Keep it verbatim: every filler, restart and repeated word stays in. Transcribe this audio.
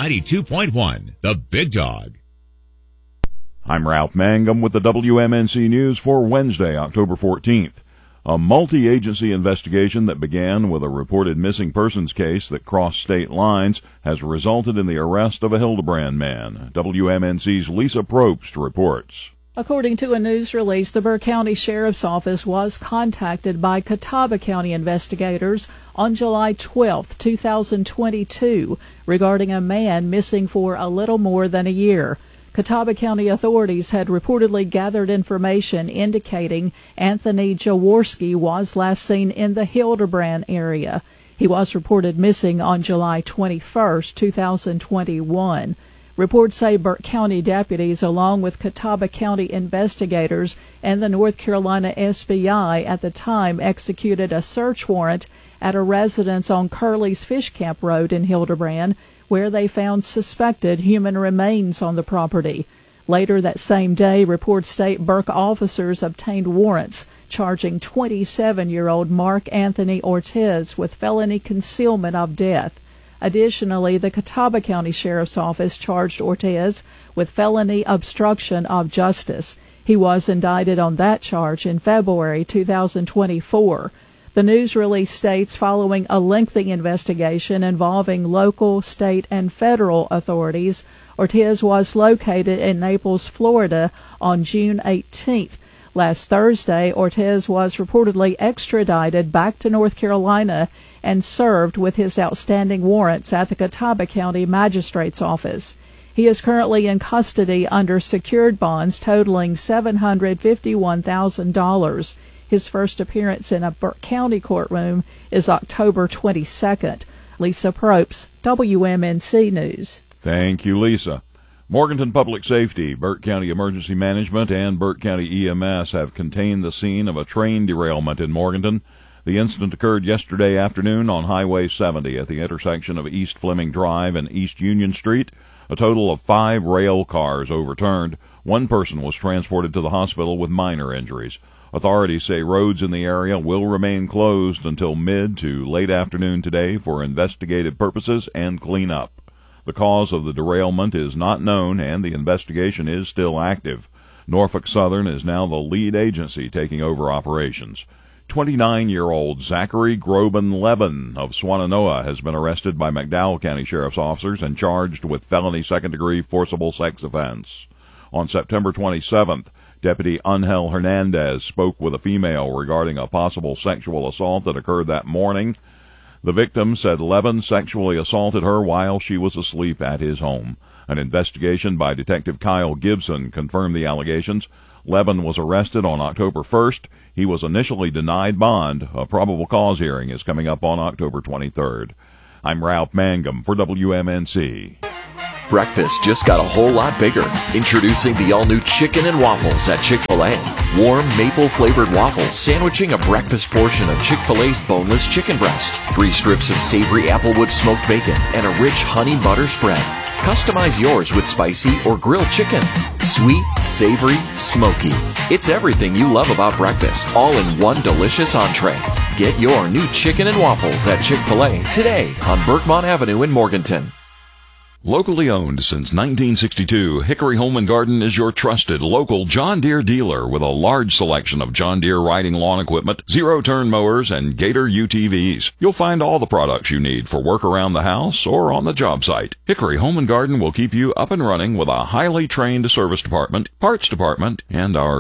ninety-two point one, The Big Dog. I'm Ralph Mangum with the W M N C News for Wednesday, October fourteenth. A multi-agency investigation that began with a reported missing persons case that crossed state lines has resulted in the arrest of a Hildebrand man. W M N C's Lisa Probst reports. According to a news release, the Burke County Sheriff's Office was contacted by Catawba County investigators on July twelfth, two thousand twenty-two, regarding a man missing for a little more than a year. Catawba County authorities had reportedly gathered information indicating Anthony Jaworski was last seen in the Hildebrand area. He was reported missing on July twenty-first, two thousand twenty-one. Reports say Burke County deputies, along with Catawba County investigators and the North Carolina S B I, at the time executed a search warrant at a residence on Curley's Fish Camp Road in Hildebrand, where they found suspected human remains on the property. Later that same day, reports state Burke officers obtained warrants charging twenty-seven-year-old Mark Anthony Ortiz with felony concealment of death. Additionally, the Catawba County Sheriff's Office charged Ortiz with felony obstruction of justice. He was indicted on that charge in February two thousand twenty-four. The news release states, following a lengthy investigation involving local, state, and federal authorities, Ortiz was located in Naples, Florida on June eighteenth. Last Thursday, Ortiz was reportedly extradited back to North Carolina and served with his outstanding warrants at the Catawba County Magistrate's Office. He is currently in custody under secured bonds totaling seven hundred fifty-one thousand dollars. His first appearance in a Burke County courtroom is October twenty-second. Lisa Probst, W M N C News. Thank you, Lisa. Morganton Public Safety, Burke County Emergency Management, and Burke County E M S have contained the scene of a train derailment in Morganton. The incident occurred yesterday afternoon on Highway seventy at the intersection of East Fleming Drive and East Union Street. A total of five rail cars overturned. One person was transported to the hospital with minor injuries. Authorities say roads in the area will remain closed until mid to late afternoon today for investigative purposes and cleanup. The cause of the derailment is not known, and the investigation is still active. Norfolk Southern is now the lead agency taking over operations. twenty-nine-year-old Zachary Groban Leben of Swannanoa has been arrested by McDowell County Sheriff's officers and charged with felony second-degree forcible sex offense. On September twenty-seventh, Deputy Angel Hernandez spoke with a female regarding a possible sexual assault that occurred that morning. The victim said Leben sexually assaulted her while she was asleep at his home. An investigation by Detective Kyle Gibson confirmed the allegations. Leben was arrested on October first. He was initially denied bond. A probable cause hearing is coming up on October twenty-third. I'm Ralph Mangum for W M N C. Breakfast just got a whole lot bigger. Introducing the all-new Chicken and Waffles at Chick-fil-A. Warm, maple-flavored waffles sandwiching a breakfast portion of Chick-fil-A's boneless chicken breast. Three strips of savory applewood smoked bacon and a rich honey butter spread. Customize yours with spicy or grilled chicken. Sweet, savory, smoky. It's everything you love about breakfast, all in one delicious entree. Get your new Chicken and Waffles at Chick-fil-A today on Berkmont Avenue in Morganton. Locally owned since nineteen sixty-two, Hickory Home and Garden is your trusted local John Deere dealer with a large selection of John Deere riding lawn equipment, zero-turn mowers, and Gator U T Vs. You'll find all the products you need for work around the house or on the job site. Hickory Home and Garden will keep you up and running with a highly trained service department, parts department, and our